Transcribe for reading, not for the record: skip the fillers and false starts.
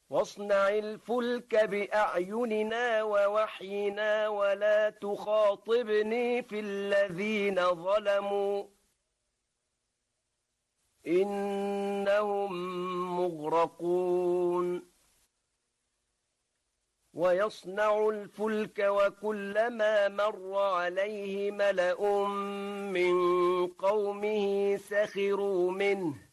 واصنع الفلك بأعيننا ووحينا ولا تخاطبني في الذين ظلموا إنهم مغرقون ويصنع الفلك وكلما مر عليه ملأ من قومه سخروا منه